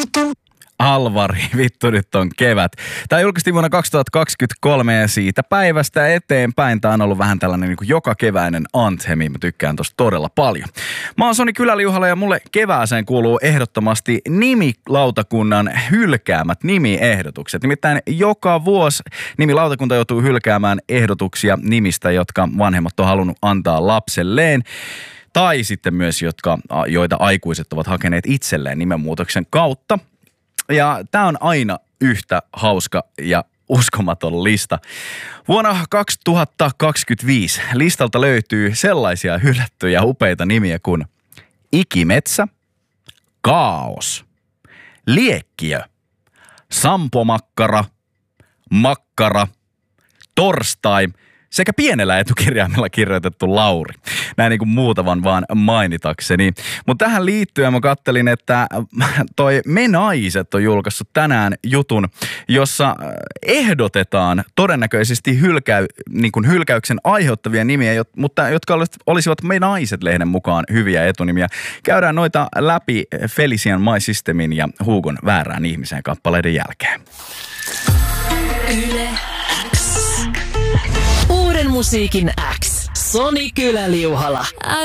Alvari, vittu nyt on kevät. Tämä julkaistiin vuonna 2023 ja siitä päivästä eteenpäin. Tämä on ollut vähän tällainen niin kuin joka keväinen anthemi. Mä tykkään tosta todella paljon. Mä oon Soni Kyläliuhala ja mulle kevääseen kuuluu ehdottomasti nimilautakunnan hylkäämät nimiehdotukset. Nimittäin joka vuosi nimilautakunta joutuu hylkäämään ehdotuksia nimistä, jotka vanhemmat on halunnut antaa lapselleen. Tai sitten myös, joita aikuiset ovat hakeneet itselleen nimenmuutoksen kautta. Ja tämä on aina yhtä hauska ja uskomaton lista. Vuonna 2025 listalta löytyy sellaisia hylättyjä upeita nimiä kuin Ikimetsä, Kaos, Liekkiö, Sampomakkara, Makkara, Torstai sekä pienellä etukirjaimella kirjoitettu Lauri. Näin niin kuin muutaman vaan mainitakseni. Mutta tähän liittyen mä kattelin, että toi Me Naiset on julkaissut tänään jutun, jossa ehdotetaan todennäköisesti hylkäyksen aiheuttavia nimiä, mutta jotka olisivat Me Naiset-lehden mukaan hyviä etunimiä. Käydään noita läpi Felician My Systemin ja Hugon Väärään ihmiseen kappaleiden jälkeen. Yle X. Uuden musiikin X. Soni Kyläliuhala.